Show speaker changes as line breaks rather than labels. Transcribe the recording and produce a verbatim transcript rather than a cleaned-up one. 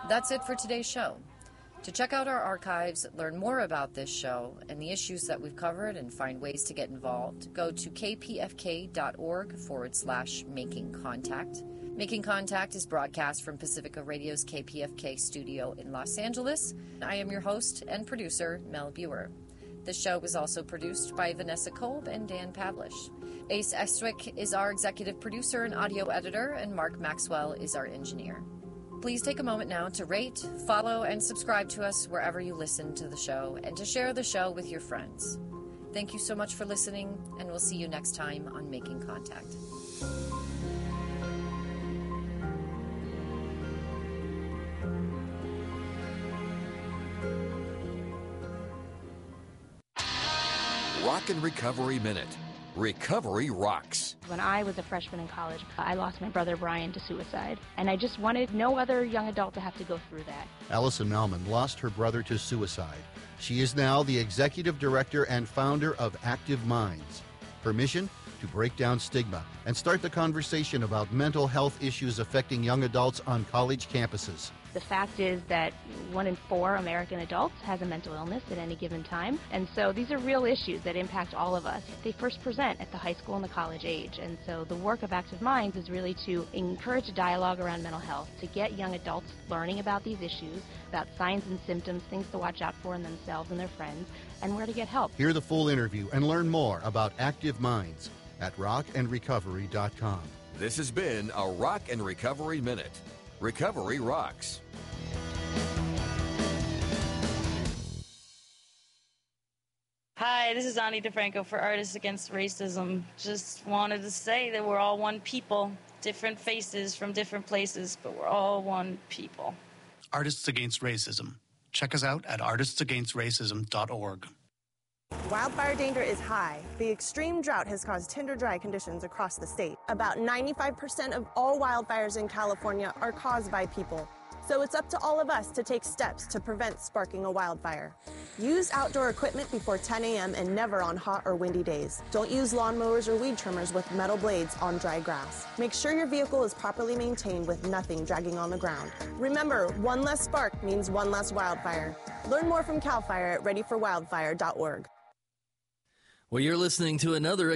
That's it for today's show. To check out our archives, learn more about this show and the issues that we've covered, and find ways to get involved, go to kpfk.org forward slash making contact. Making Contact is broadcast from Pacifica Radio's K P F K studio in Los Angeles. I am your host and producer, Mel Buer. The show was also produced by Vanessa Kolb and Dan Pavlish. Ace Estwick is our executive producer and audio editor, and Mark Maxwell is our engineer. Please take a moment now to rate, follow, and subscribe to us wherever you listen to the show, and to share the show with your friends. Thank you so much for listening, and we'll see you next time on Making Contact.
Rock and Recovery Minute. Recovery rocks.
When I was a freshman in college, I lost my brother Brian to suicide, and I just wanted no other young adult to have to go through that.
Allison Malman lost her brother to suicide. She is now the executive director and founder of Active Minds. Her mission? To break down stigma and start the conversation about mental health issues affecting young adults on college campuses.
The fact is that one in four American adults has a mental illness at any given time, and so these are real issues that impact all of us. They first present at the high school and the college age, and so the work of Active Minds is really to encourage a dialogue around mental health, to get young adults learning about these issues, about signs and symptoms, things to watch out for in themselves and their friends, and where to get help.
Hear the full interview and learn more about Active Minds at rock and recovery dot com.
This has been a Rock and Recovery Minute. Recovery rocks.
Hi, this is Ani DeFranco for Artists Against Racism. Just wanted to say that we're all one people, different faces from different places, but we're all one people.
Artists Against Racism. Check us out at artists against racism dot org.
Wildfire danger is high. The extreme drought has caused tinder dry conditions across the state. About ninety-five percent of all wildfires in California are caused by people. So it's up to all of us to take steps to prevent sparking a wildfire. Use outdoor equipment before ten a.m. and never on hot or windy days. Don't use lawnmowers or weed trimmers with metal blades on dry grass. Make sure your vehicle is properly maintained with nothing dragging on the ground. Remember, one less spark means one less wildfire. Learn more from CAL FIRE at ready for wildfire dot org.
Well, you're listening to another